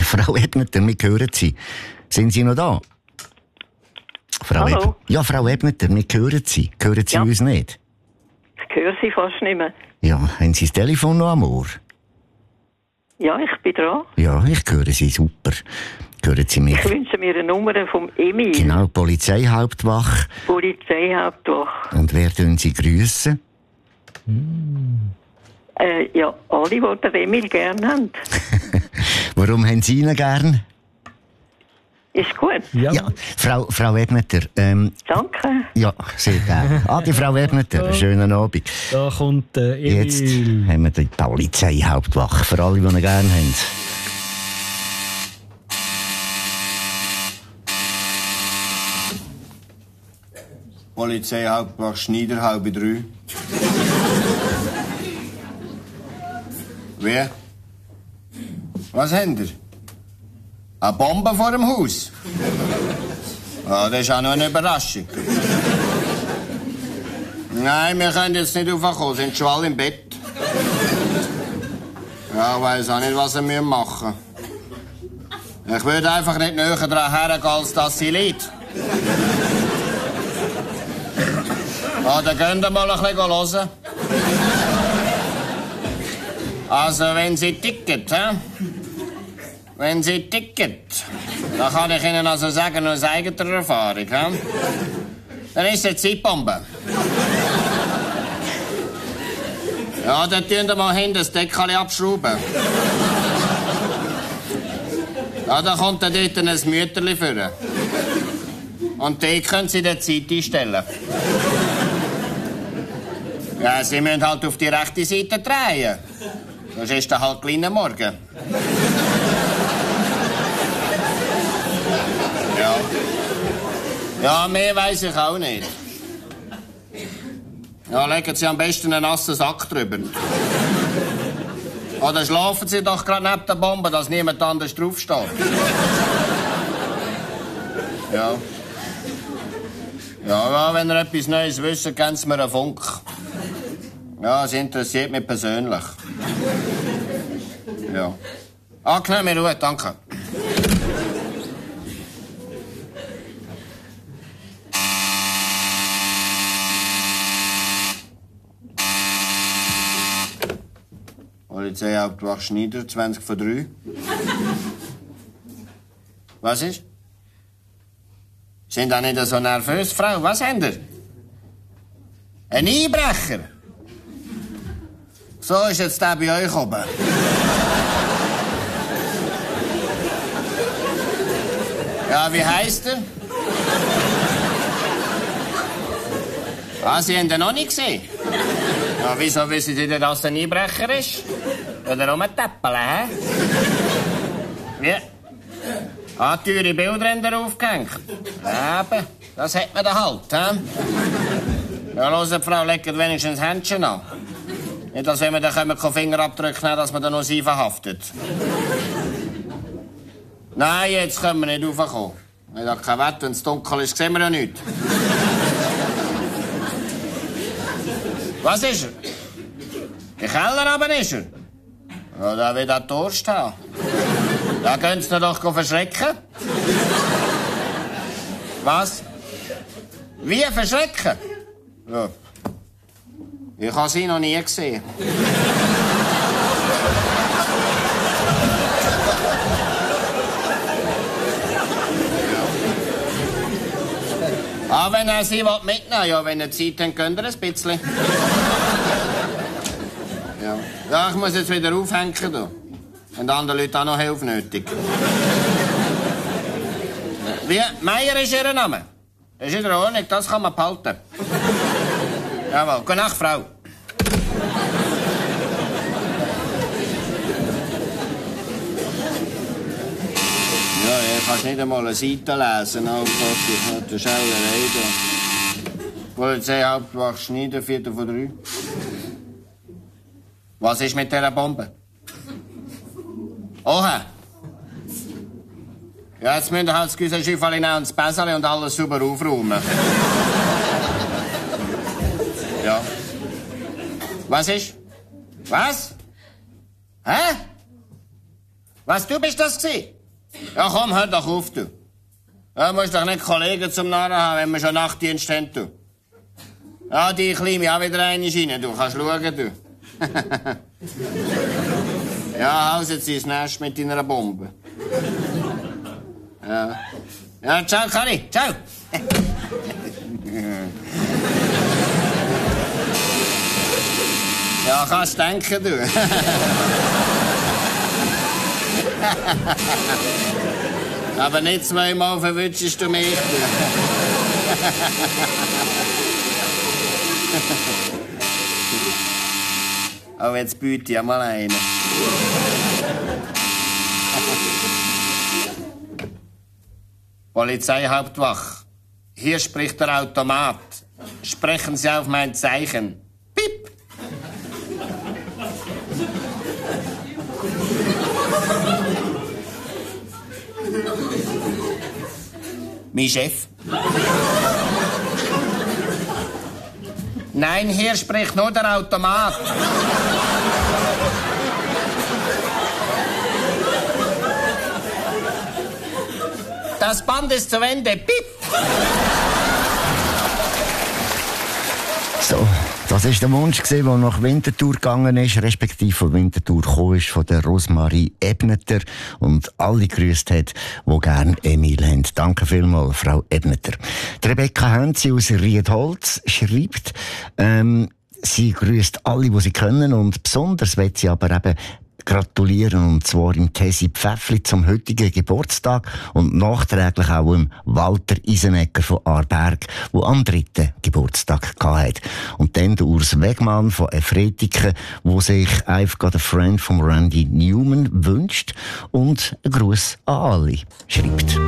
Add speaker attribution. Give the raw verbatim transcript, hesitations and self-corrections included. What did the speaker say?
Speaker 1: Frau Ebneter, wir hören Sie. Sind Sie noch da? Frau
Speaker 2: Hallo?
Speaker 1: Eb ja, Frau Ebneter, wir hören Sie. Hören Sie
Speaker 2: Ja.
Speaker 1: uns nicht?
Speaker 2: Ich höre Sie fast nicht mehr.
Speaker 1: Ja, haben Sie das Telefon noch am Ohr?
Speaker 2: Ja, ich bin dran.
Speaker 1: Ja, ich höre Sie super. Hören Sie mich?
Speaker 2: Ich wünsche mir eine Nummer vom Emil,
Speaker 1: Genau, Polizeihauptwache.
Speaker 2: Polizeihauptwache.
Speaker 1: Und wer tun Sie grüßen?
Speaker 2: Äh, ja, alle, die den Emil gerne haben.
Speaker 1: Warum haben Sie ihn gern?
Speaker 2: Ist gut.
Speaker 3: Ja.
Speaker 1: Ja, Frau, Frau Ebneter, ähm,
Speaker 2: Danke.
Speaker 1: ja, sehr gerne. Adi, Frau Ebneter, einen schönen Abend.
Speaker 3: Da kommt äh, Emil.
Speaker 1: Jetzt haben wir die Polizeihauptwache für alle, die ihn gerne haben.
Speaker 4: Polizeihauptwache Schneider, halbe drei. Wer? Was habt ihr? Eine Bombe vor dem Haus? Ja, das ist auch noch eine Überraschung. Nein, wir können jetzt nicht raufkommen, sind schon alle im Bett. Ja, ich weiss auch nicht, was wir machen müssen. Ich würde einfach nicht näher daran hergehen, als dass sie liegt. Ja, dann könnt ihr mal ein bisschen hören. Also, wenn sie ticket, hä? Wenn sie ticket, dann kann ich Ihnen also sagen, aus eigener Erfahrung, hä? Dann ist es eine Zeitbombe. Ja, dann tun wir mal hinten das Deckel abschrauben. Ja, dann kommt dann dort ein Mütterli vor. Und die können Sie der Zeit einstellen. Ja, Sie müssen halt auf die rechte Seite drehen. Sonst ist der halt kleiner Morgen. Ja. Ja, mehr weiss ich auch nicht. Ja, legen Sie am besten einen nassen Sack drüber. Oder schlafen Sie doch gerade neben der Bombe, dass niemand anders draufsteht. Ja. Ja, ja, wenn ihr etwas Neues wisst, geben Sie mir einen Funk. Ja, es interessiert mich persönlich. Ja. Angenehme Ruhe, danke. Polizeihauptwache Schneider, zwanzig vor drei. Was ist? Sind da nicht so nervös, Frau? Was habt ihr? Ein Einbrecher? So ist jetzt der bei euch oben. Ja, wie heisst er? Ah, Sie haben ihn noch nicht gesehen? Ja, wieso wissen Sie denn, dass er ein Einbrecher ist? Oder rumtäppeln, hä? Wie? Ah, teure Bilder haben ihr aufgehängt. Eben, das hat man da halt, hä? Ja, hört, Frau, legt wenigstens das Händchen an. Nicht, dass wenn wir dann keinen Fingerabdruck nehmen, dass man dann noch sie verhaftet. Nein, jetzt können wir nicht raufkommen. Ich habe kein Wetter, wenn es dunkel ist, sehen wir ja nichts. Was ist er? Im Keller aber ist er. Ja, da will er Durst haben. Da könnt ihr doch verschrecken. Was? Wie verschrecken? Ja. Ich habe sie noch nie gesehen. Ah, wenn er sie mitnehmen will, ja, wenn er Zeit hat, könnt ihr ein bisschen. Ja. Ja, ich muss jetzt wieder aufhängen. Da. Und andere Leute auch noch Hilfe nötig. Wie? Meier ist Ihr Name? Ist in Ordnung, das kann man behalten. Jawohl, gute Nacht, Frau. Ja, ich kann nicht einmal eine Seite lesen. Oh Gott, das ist eine Schauerei da. Polizeihauptwache Schneider, Viertel vor drei. Was ist mit dieser Bombe? Oha! Ja, jetzt müsst ihr halt das Güsserschifferli nehmen und das Bässerli und alles sauber aufräumen. Ja. Was ist? Was? Hä? Was, du bist das gewesen? Ja, komm, hör doch auf, du. Ja, musst doch nicht Kollegen zum Narren haben, wenn wir schon Nachtdienst haben, du. Ja, die kleine auch wieder eine rein, du. Kannst schauen, du. Ja, haus jetzt ins Nest mit deiner Bombe. Ja. Ja, ciao, Kari, ciao. Ja, kannst denken, du. Aber nicht zweimal verwünschst du mich, du. Aber jetzt biete ich mal einen. Polizeihauptwache. Hier spricht der Automat. Sprechen Sie auf mein Zeichen. Piep! Mein Chef. Nein, hier spricht nur der Automat. Das Band ist zu Ende. Piep!
Speaker 1: So, das war der Wunsch, der nach Winterthur gegangen ist, respektive von Winterthur gekommen ist, von der Rosmarie Ebneter und alle gegrüßt hat, die gerne Emil haben. Danke vielmals, Frau Ebneter. Die Rebecca Hänzi aus Riedholz schreibt, ähm, sie grüßt alle, die sie können, und besonders will sie aber eben gratulieren, und zwar im Tessi Pfäffli zum heutigen Geburtstag und nachträglich auch im Walter Isenegger von Aarberg, der am dritten Geburtstag hatte. Und dann der Urs Wegmann von Efretiken, wo sich «I've got a friend» von Randy Newman wünscht und einen Gruß an alle schreibt.